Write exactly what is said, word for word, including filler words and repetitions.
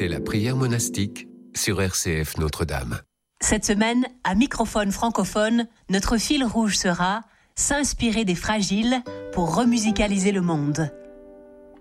C'était la prière monastique sur R C F Notre-Dame. Cette semaine, à Microphone francophone, notre fil rouge sera s'inspirer des fragiles pour remusicaliser le monde.